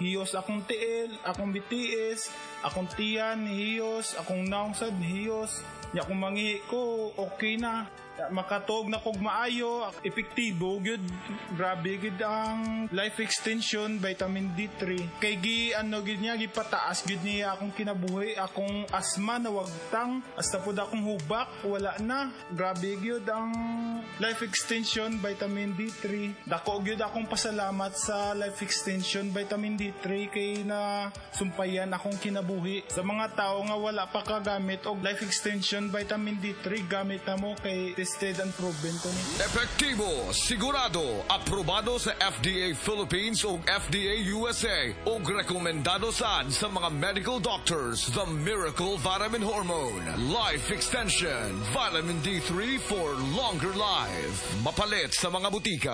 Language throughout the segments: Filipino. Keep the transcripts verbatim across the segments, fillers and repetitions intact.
hiyos akong tiil, akong B T S, akong tiyan, hiyos, akong naungsad, hiyos. Ya kung mangihi ko, okay na. Makatog na kog maayo, epektibo, good, grabe good ang life extension, vitamin D three. Kay gi, ano, gid niya, gipataas, gid niya akong kinabuhi, akong asma na wagtang, hasta po akong hubak, wala na. Grabe good ang life extension, vitamin D three. Dako good akong pasalamat sa life extension, vitamin D three, kay na sumpayan akong kinabuhi. Sa mga tao nga wala pa kagamit og life extension, vitamin D three, gamit na mo kay tested and proven ko ni. Epektibo, sigurado, aprobado sa F D A Philippines o F D A U S A o rekomendado saan sa mga medical doctors. The Miracle Vitamin Hormone, Life Extension, Vitamin D three for longer life. Mapalit sa mga butika.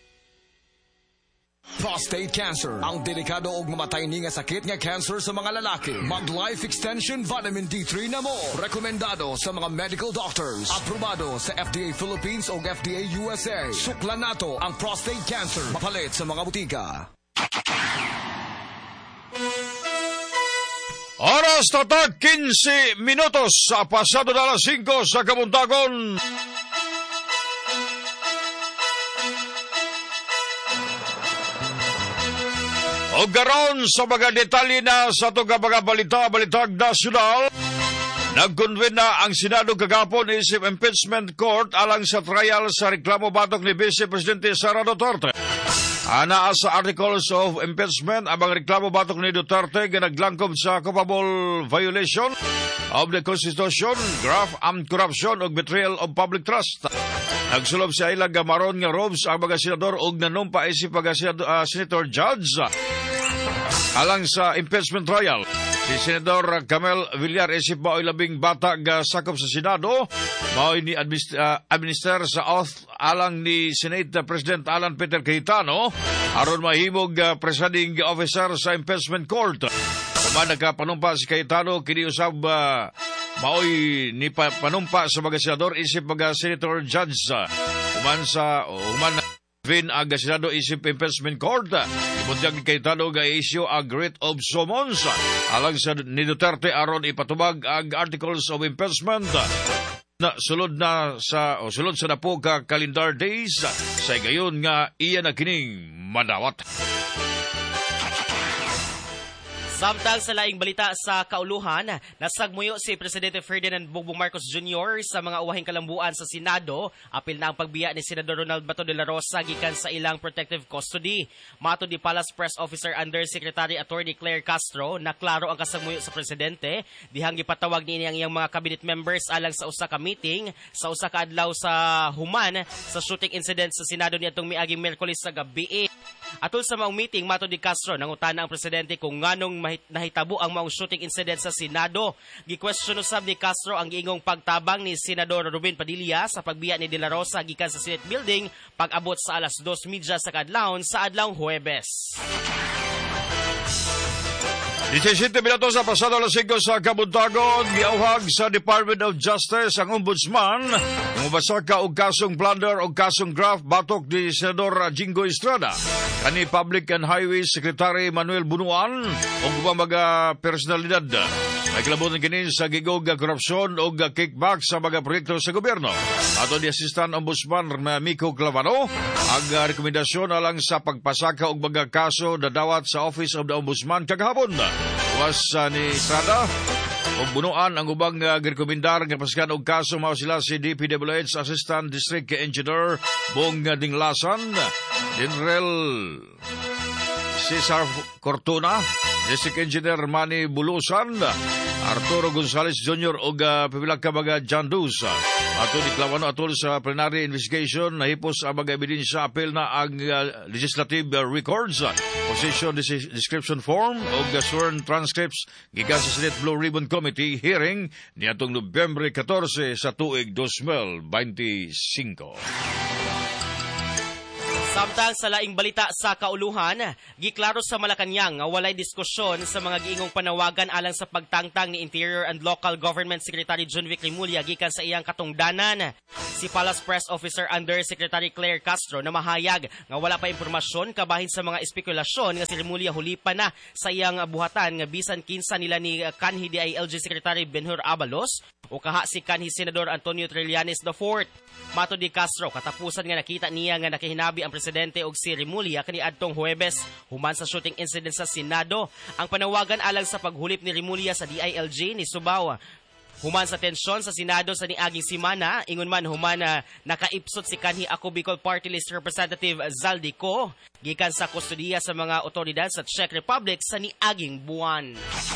Prostate cancer, ang delikado ug mamatay ni nga sakit nga cancer sa mga lalaki. Mag Life Extension Vitamin D three na mo. Rekomendado sa mga medical doctors. Aprobado sa F D A Philippines o F D A U S A. Suklan nato ang prostate cancer. Mapalit sa mga butika. Oras tatak quince minutos sa pasado na alas singko sa Kabuntagon. O garon sa mga detalye na sa itong mga balita, balitag nasyonal, nag-convene na ang Senado kagapon isip impeachment court alang sa trial sa reklamo batok ni Vice Presidente Sara Duterte. Ana sa articles of impeachment ang mga reklamo batok ni Duterte nga naglangkob sa culpable violation of the Constitution, graft and corruption ug betrayal of public trust. Nagsulob sa ilang gamaron nga robes ang mga senador ug nanumpa isip mga uh, senator judge alang sa impeachment trial. Si Senador Camel Villar isip mao'y labing bata nga sakop sa Senado, mao'y ni administ- uh, administer sa oath alang ni Senate President Alan Peter Cayetano aron mahimog uh, presiding officer sa impeachment court. Kung nagkapanumpa si Cayetano, kini usab uh, mao'y ni pa- panumpa sa mga senador isip mga senator judge. Human sa human Vin ang Senado isip impeachment court. Ibutyag ni Cayetano nga issue ang writ of summons alang sa ni Duterte aron ipatubag ang articles of impeachment na sulod na sa o sulod sa napo ka calendar days sa gayon nga iya na kining madawat. Samtang sa laing balita sa kauluhan, nasagmuyo si Presidente Ferdinand Bongbong Marcos Junior sa mga uwahing kalambuan sa Senado, apil na ang pagbiya ni Senador Ronald Bato de la Rosa gikan sa ilang protective custody. Mato di Palace Press Officer Undersecretary Attorney Claire Castro, na klaro ang kasagmuyo sa Presidente, dihang gipatawag niini ang iyang mga cabinet members alang sa usa ka meeting sa usa ka adlaw sa human sa shooting incident sa Senado niadtong miaging Miyerkules sa gabi. Atol sa maong meeting, Mato di Castro, nangutana ang Presidente kung nganong nahitabo ang maong shooting incident sa Senado. Gi-question usab ni Castro ang giingong pagtabang ni Senador Ruben Padilla sa pagbiya ni De La Rosa gikan sa Senate Building pag-abot sa alas dos media sa kadlawon sa adlawng Huwebes. disisiete minutos sa pasado alas singko sa Kabuntagon, giauhag sa Department of Justice ang Ombudsman mubasa ka og kasong plunder og kasong graft batok ni Senador Jingo Estrada. Kani Public and Highways Secretary Manuel Bunuan og mga personalidad. May kilabot kini sa gigog korupsyon o kickback sa mga proyekto sa gobyerno. Ato ni Assistant Ombudsman Miko Clavano, ang rekomendasyon alang sa pagpasaka og mga kaso dadawat sa Office of the Ombudsman kagahapon. Tuwas uh, ni Estrada og Bunuan ang ubang uh, rekomendar nga paskan og kaso mao sila si D P W H Assistant District Engineer Bong Dinglasan, General Cesar Cortuna, District Engineer Manny Bulusan, Arturo Gonzales Junior o uh, pipilag ka mga Jandus. Ato ni Clavano atol sa plenary investigation, nahipos ang mga ebidensya apel na ang uh, legislative uh, records, position dis- description form o uh, sworn transcripts gikan sa Senate Blue Ribbon Committee hearing niadtong Nobyembre fourteen sa tuig twenty twenty-five. Samtang sa laing balita sa kauluhan, giklaro sa Malacañang nga walay diskusyon sa mga giingong panawagan alang sa pagtangtang ni Interior and Local Government Secretary John Vic Remulla gikan sa iyang katungdanan. Si Palace Press Officer Under Secretary Claire Castro na mahayag nga wala pa impormasyon kabahin sa mga espekulasyon nga si Remulla hulipan na sa iyang buhatan nga bisan kinsa nila ni kanhi D I L G Secretary Benhur Abalos o kaha si kanhi Senador Antonio Trillanes the fourth. Mato di Castro katapusan nga nakita niya nga nakihinabi ang presidente og si Remulla kaniadtong Huwebes human sa shooting incident sa Senado. Ang panawagan alang sa paghulip ni Remulla sa D I L G ni Subaw human sa tensyon sa Senado sa niaging simana, ingon man human na nakaipsot si kanhi Ako Bicol Party List Representative Zaldico gikan sa kustodiya sa mga otoridad sa Czech Republic sa niaging buwan.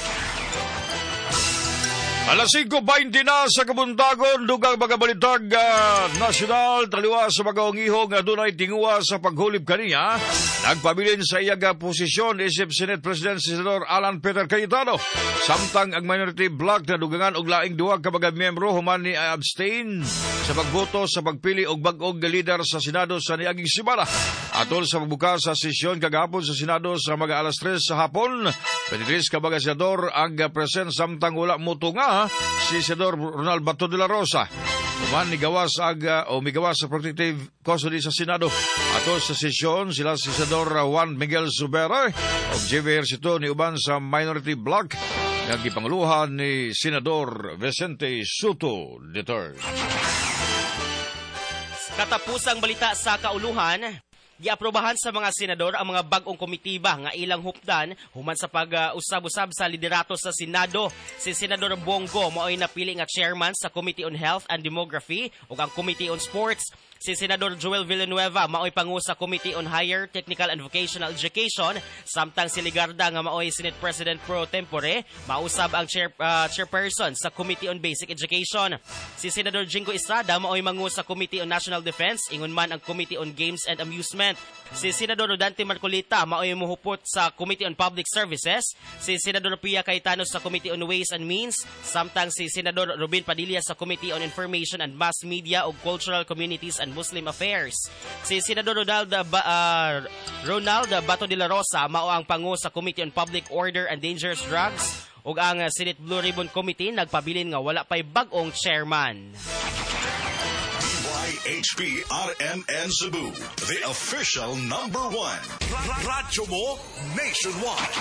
Alas singko bainte na sa kabuntagon, dugang mga balitag uh, nasyonal, taliwa sa mga ungihong nga dunay tinguwa sa paghulip kaniya. Nagpabilin sa iyang posisyon isip Senate President si Senador Alan Peter Cayetano. Samtang ang minority bloc na dugangan og laing duwa ka mga miyembro human ni abstain sa pagboto sa pagpili og bag-og nga leader sa Senado sa niaging simana. Atol sa pagbuka sa sesyon kagahapon sa Senado sa mga alas tres sa hapon, twenty-three ka mga senador ang present samtang wala moto nga si Senador Ronald Bato de la Rosa. Human ni gawas ag o migawas sa protective custody sa Senado. Atol sa sesyon sila si Senador Juan Miguel Zubera o J V Ercito ni uban sa minority bloc nga gipanguluhan ni Senador Vicente Soto the third. Katapusang balita sa kauluhan, giaprobahan sa mga senador ang mga bag-ong komitiba nga ilang hupdan human sa pag-usab-usab sa liderato sa Senado. Si Senador Bongo mao'y napili nga chairman sa Committee on Health and Demography ug ang Committee on Sports. Si Senador Joel Villanueva mao'y pangu sa Committee on Higher Technical and Vocational Education, samtang si Ligarda nga mao'y Senate President pro tempore mausab ang chair, uh, chairperson sa Committee on Basic Education. Si Senador Jingo Estrada mao'y mangu sa Committee on National Defense, ingon man ang Committee on Games and Amusement. Si Senador Rodante Marcolita mao'y muhupot sa Committee on Public Services, si Senador Pia Cayetano sa Committee on Ways and Means, samtang si Senador Robin Padilla sa Committee on Information and Mass Media ug Cultural Communities and Muslim Affairs. Si Senador Ronald, ba, uh, Ronald Bato de la Rosa mao ang pangu sa Committee on Public Order and Dangerous Drugs ug ang Senate Blue Ribbon Committee nagpabilin nga wala pay bag-ong chairman. H P R M N Cebu, the official number one. Radyo mo nationwide.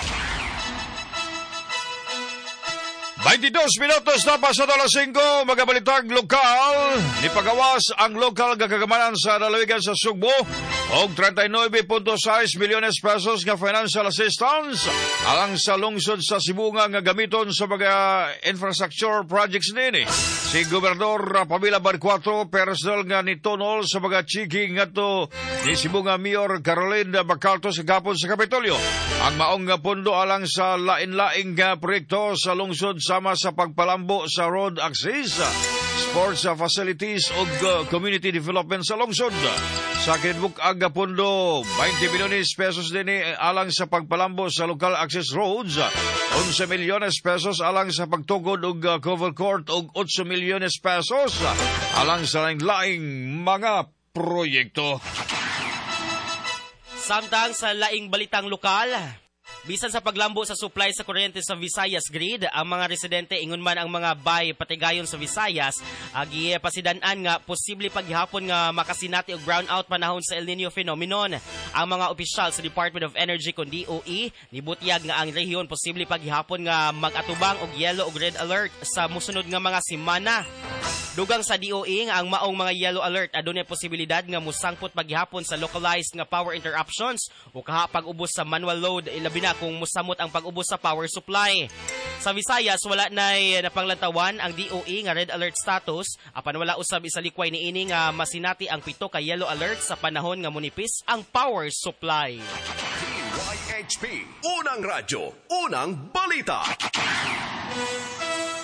twenty-two minutos na pa sa alas singko, mga balitag lokal. Nipagawas ang lokal gagagamanan sa dalawigan sa Sugbo og thirty-nine point six milyones pesos nga financial assistance alang sa lungsod sa Cebu nga gamiton sa mga infrastructure projects nini. Si Gobernador Pamela Barcuatro personal nga nitonol sa mga chiki nga to ni Cebu nga Mayor Caroline Bacalto sa gapon sa Kapitolyo. Ang maong nga pondo alang sa lain-laing nga proyekto sa lungsod sama sa pagpalambo sa road access, sports facilities ug uh, community development sa lungsod. Sa kinibuk ang pondo twenty milyones pesos din alang sa pagpalambo sa local access roads, eleven milyones pesos alang sa pagtugod og uh, cover court ug eight milyones pesos alang sa laing mga proyekto. Samtang sa laing balitang lokal, bisan sa paglambo sa supply sa kuryente sa Visayas Grid, ang mga residente ingon man ang mga bay patigayon sa Visayas agi pasidan-an nga posible paghihapon nga makasinati og brownout panahon sa El Nino phenomenon. Ang mga opisyal sa Department of Energy kon D O E nibutyag nga ang rehiyon posible paghihapon nga mag-atubang og yellow ug red alert sa mosunod nga mga semana. Dugang sa D O E nga ang maong mga yellow alert adunay posibilidad nga musangpot paghihapon sa localized nga power interruptions o kaha pag-ubos sa manual load, ilabi na kung musamot ang pag-ubos sa power supply. Sa Visayas wala nay napanglantawan ang D O E nga red alert status, apan wala usab isalikway niini nga masinati ang pito ka yellow alert sa panahon nga munipis ang power supply. D Y H P, unang radyo, unang balita.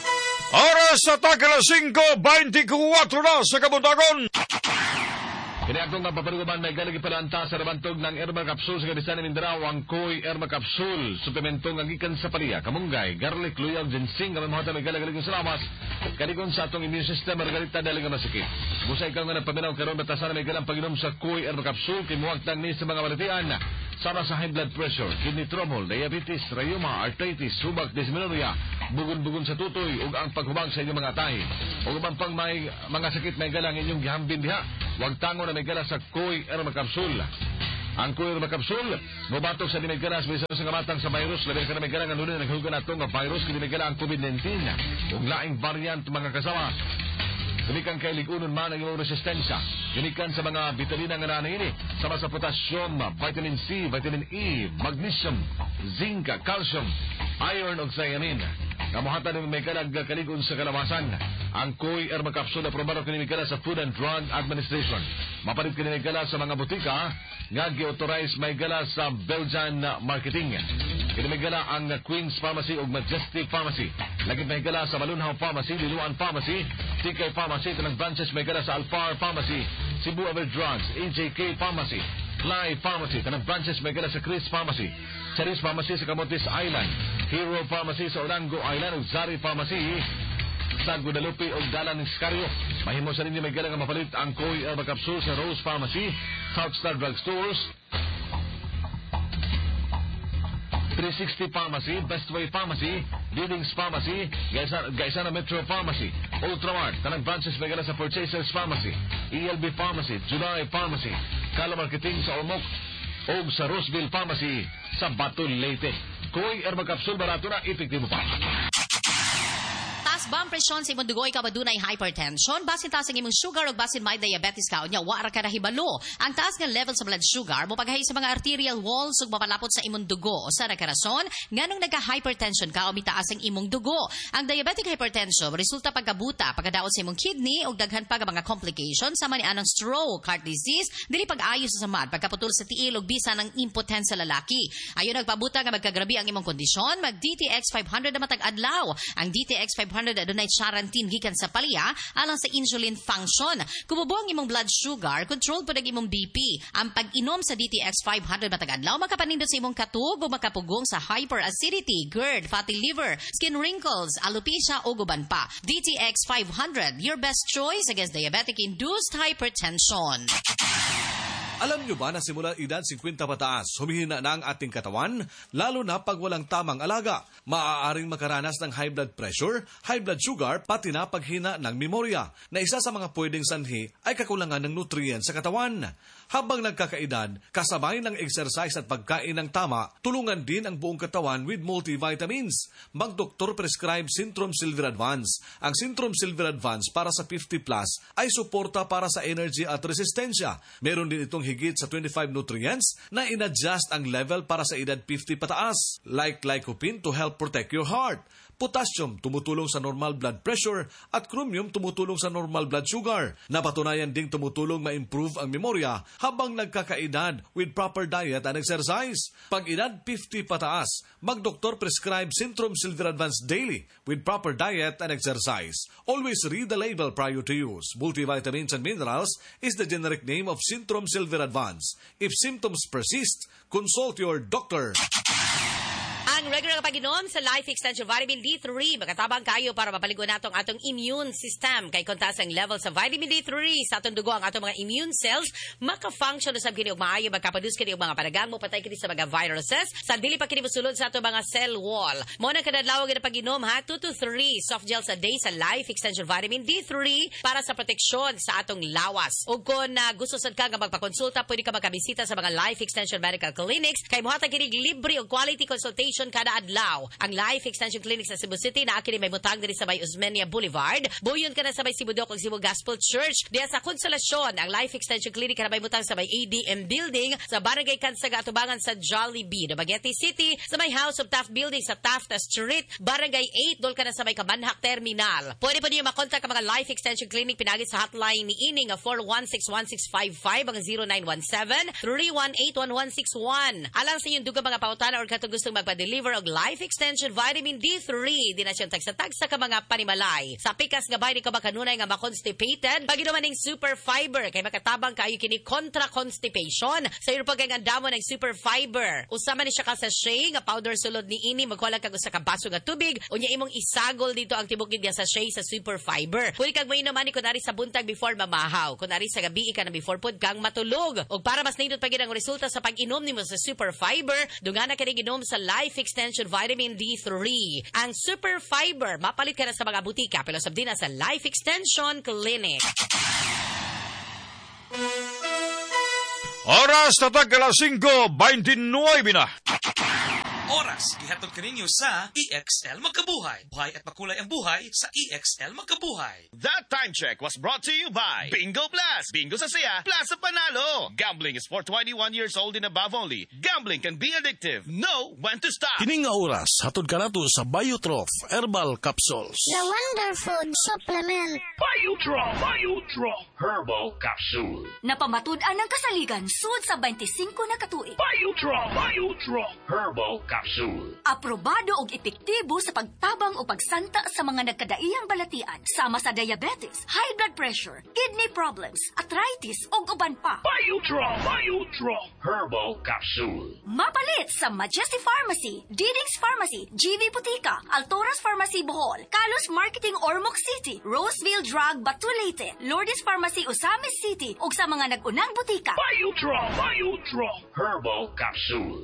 Oras sa tag alas singko, twenty-four na sa kabuntagon. Kini akong mapaparugaman may galagi palanta sa rabantog ng Erma Capsule sa Kadisan ni Mindanao ang Koy Erma Capsule. Suplementong ang ikan sa paliya, kamunggay, garlic, luyaw, ginseng, kamay mahata may galagalig sa lamas. Kanikon sa atong immune system, margarita dali nga masikip. Busay kang nga nagpaminaw karon batasan may galang pag-inom sa Koy Erma Capsule, kimuwagtang ni sa mga balitian. Sama sa high blood pressure, kidney trouble, diabetes, rheuma, arthritis, subak, dysmenorrhea, bugon-bugon sa tutoy, ug ang paghubag sa inyong mga atay. Ug man pang may mga sakit may galang inyong gihambin diha, huwag tango na may gala sa Koy Erma Capsule. Ang Koy Erma Capsule, mubatok sa limay galas, may isa sa ngamatang sa virus, labi ka na may galang ang lunin, naghugan na itong virus, kini may galang ang COVID nineteen, ug laing variant mga kasama. Gunikan kay ligunon man ang iyong resistensya. Gunikan sa mga vitamina nga nanay ini. Sama sa potassium, vitamin C, vitamin E, magnesium, zinc, calcium, iron ug thiamine. Kamuhatan ng may kalag kaligon sa kalawasan. Ang Koy Erma Capsule na probado kinimikala sa Food and Drug Administration. Mapalit kinimikala sa mga butika nga gi-authorize may gala sa Belgian Marketing. Kinimikala ang Queen's Pharmacy ug Majestic Pharmacy. Lagi may gala sa Malunhaw Pharmacy, Liluan Pharmacy, T K Pharmacy, tanang branches may gala sa Alfar Pharmacy, Cebu Aver Drugs, A J K Pharmacy, Fly Pharmacy, tanang branches may gala sa Chris Pharmacy, Charis Pharmacy sa Camotes Island, Hero Pharmacy sa Olango Island ug Zari Pharmacy sa Guadalupe o Dalan ng Scario. Mahimo sa ninyo may galang ang mapalit ang Koy Erma Capsule sa Rose Pharmacy, Southstar Drug Stores, three sixty Pharmacy, Bestway Pharmacy, Leadings Pharmacy, Gaisana Metro Pharmacy, Ultramart, tanang branches may galang sa Purchasers Pharmacy, E L B Pharmacy, July Pharmacy, Kala Marketing sa Ormoc, o sa Roseville Pharmacy sa Baton Leyte. Koy Erma Capsule, barato na, epektibo pa. Taas ba ang presyon sa imong dugo, ikaw ba dunay hypertension? Basin taas ang imong sugar o basin may diabetes ka, o niya, wara ka na hibalo. Ang taas ng level sa blood sugar, mo paghahi sa mga arterial walls ug mapalapot sa imong dugo. O sa nagkarason, nganong nagka-hypertension ka o mitaas ang imong dugo. Ang diabetic hypertension, resulta pagkabuta, pagkadaot sa imong kidney o daghan pa nga mga complications, sama ni anang stroke, heart disease, dili pag-ayo sa samad, pagkaputol sa tiil o bisa ng impotensya sa lalaki. Ayon nagpabuta nga magkagrabi ang imong kondisyon, mag D T X five hundred na matag adlaw. Ang D T X five hundred adunay charantin gikan sa palya alang sa insulin function. Kumubo ang imong blood sugar, control po ang imong B P. Ang pag-inom sa D T X five hundred matag adlaw makapanindot sa imong katug o makapugong sa hyperacidity, GERD, fatty liver, skin wrinkles, alopecia o guban pa. D T X five hundred, your best choice against diabetic-induced hypertension. Alam nyo ba na simula edad fifty pataas, humihina na ang ating katawan? Lalo na pag walang tamang alaga. Maaaring makaranas ng high blood pressure, high blood sugar, pati na paghina ng memorya, na isa sa mga pwedeng sanhi ay kakulangan ng nutrients sa katawan. Habang nagkakaedad, kasabay ng exercise at pagkain ng tama, tulungan din ang buong katawan with multivitamins. Mag-doktor prescribe Syntrom Silver Advance. Ang Syntrom Silver Advance para sa fifty plus ay suporta para sa energy at resistensya. Meron din itong higit sa twenty-five nutrients na in-adjust ang level para sa edad fifty pataas, like lycopene to help protect your heart, potassium tumutulong sa normal blood pressure, at chromium tumutulong sa normal blood sugar. Napatunayan ding tumutulong ma-improve ang memorya habang nagkakaedad with proper diet and exercise. Pag edad fifty pataas, mag-doktor prescribe Syntrom Silver Advance daily with proper diet and exercise. Always read the label prior to use. Multivitamins and minerals is the generic name of Syntrom Silver Advance. If symptoms persist, consult your doctor. Ang regular nga pag-inom sa Life Extension Vitamin D three, makatabang kayo para mapaligo natong atong immune system. Kay kontas ang level sa Vitamin D three sa atong dugo, ang atong mga immune cells maka-function usab kini og maayo, magkaproduce kini og mga panagang mo patay kini sa mga viruses sa dili pa kini mosulod sa atong mga cell wall. Mo na kadadlaw nga pag-inom ha, two to three soft gels a day sa Life Extension Vitamin D three para sa proteksyon sa atong lawas. Ug kung uh, gusto sad ka nga magpakonsulta, pwede ka magkabisita sa mga Life Extension Medical Clinics kay mohatag kini libre og quality consultation kada adlaw. Ang Life Extension Clinic sa Cebu City na kini may butang diri sa Bay Osmeña Boulevard. Buyon ka na sa Bay Sibudok ug Cebu Gospel Church. Diya sa Konsolasyon, ang Life Extension Clinic na may butang sa Bay A D M Building sa Barangay Kansaga, Atubangan sa Jollibee, Dumaguete City, sa may House of Taft Building sa Taft Street, Barangay eight, dol ka na sa may Kamanhak Terminal. Pwede po niyo makontak ang mga Life Extension Clinic pinagit sa hotline ni Ining four one six one six five five ang zero nine one seven, three one eight, one one six one. Alang sa inyong dugang mga pautana or katong gustong magpa-deliver o og Life Extension Vitamin D three. Di na siyang tagsa-tagsa ka mga panimalay. Sa pikas nga bay ni ka makanunay nga makonstipated, paginuman ning super fiber kay makatabang kaayo kini kontra constipation. Sa iyo pag gandamo ng super fiber. Usama ni siya ka sachet nga powder sulod ni ini magwala kag usa ka baso nga tubig unya imong isagol dito ang tibok niya sachet sa super fiber. Pwede kag mainom ani kunari sa buntag before mamahaw. Kunari sa gabi ka na before pud kang matulog. Og para mas nindot pagid ang resulta sa pag-inom nimo sa super fiber, dungana ka ning inom sa Life Extension Vitamin D three. Ang super fiber mapalit ka na sa mga butika pero sabdi na sa Life Extension Clinic. Oras tatag alas singko twenty-nine na. Oras, gihatod kaninyo sa E X L Magkabuhay. Buhay at makulay ang buhay sa E X L Magkabuhay. That time check was brought to you by Bingo Plus. Bingo sa saya, plus sa panalo. Gambling is for twenty-one years old and above only. Gambling can be addictive. Know when to stop. Kining nga oras, hatod ka nato sa Biotrof Herbal Capsules. The Wonder Food Supplement. Biotrof, Biotrof Herbal Capsule. Napamatud-an ng kasaligan sud sa twenty-five na katuig. Biotrof, Biotrof Herbal Capsule. Aprobado og epektibo sa pagtabang o pagsanta sa mga nagkadaiyang balatian sama sa diabetes, high blood pressure, kidney problems, arthritis ug uban pa. Biotrof, Biotrof Herbal Capsule. Mapalit sa Majesty Pharmacy, Diding's Pharmacy, G V Butika, Altoras Pharmacy Bohol, Kalos Marketing Ormoc City, Roseville Drug Batulete, Lourdes Pharmacy Osamis City ug sa mga nag-unang butika. Biotrof, Biotrof Herbal Capsule.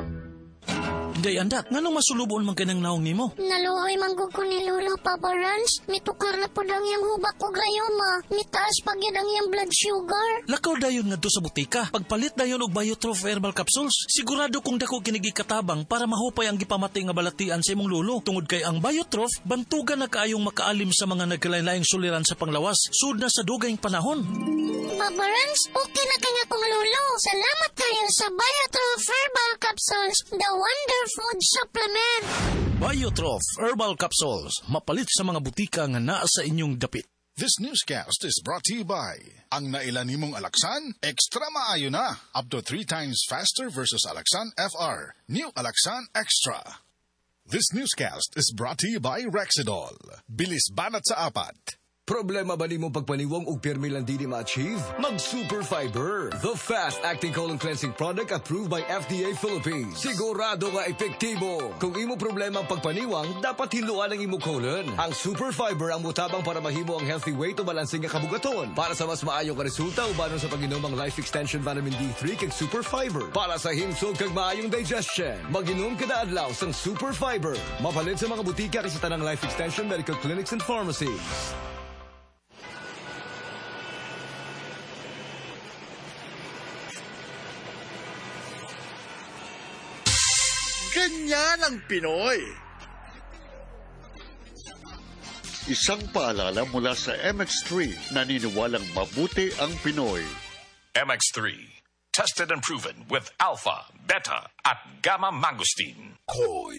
Day andat, nganong masulubon man kanang naong nimo? Naluoy manggug ko ni Lolo, Papa Rans. Mitukar na po lang yung hubak ko gayoma. Mitaas pag yan ang yung blood sugar. Lakaw dayon nga do sa butika. Pagpalit dayon og Biotrof Herbal Capsules, sigurado kung dako kinigi katabang para mahupay ang gipamatay nga balatian sa imong lolo. Tungod kay ang Biotrof, bantugan na kaayong makaalim sa mga nagkalain-laing suliran sa panglawas, sud na sa dugayng panahon. Papa Rans, okay na kanya kong lolo. Salamat kayo sa Biotrof Herbal Capsules, the Wonder Food Supplement. Biotrof Herbal Capsules, mapalit sa mga butika nga naa sa inyong dapit. This newscast is brought to you by ang nailan nimong Alaxan, extra maayo na. Up to three times faster versus Alaxan F R. New Alaxan Extra. This newscast is brought to you by Rexidol. Bilis banat sa apat. Problema ba ni mo pagpaniwang og pirmi lang di ma-achieve? Mag-Super Fiber, the fast-acting colon cleansing product approved by F D A Philippines. Sigurado nga epektibo. Kung imo problema ang pagpaniwang, dapat hiluan ang imo colon. Ang Super Fiber ang mutabang para mahimo ang healthy weight o balansing nga kabugaton. Para sa mas maayo ka resulta, ubanon sa pag-inom ang Life Extension Vitamin D three kag Super Fiber. Para sa himsog kag maayong digestion, mag-inom kada adlaw sang Super Fiber. Mapalit sa mga butika sa tanang Life Extension Medical Clinics and Pharmacies. Ganyan ang Pinoy. Isang paalala mula sa M X three, naniniwalang mabuti ang Pinoy. M X three, tested and proven with alpha, beta, at gamma mangosteen. Koy.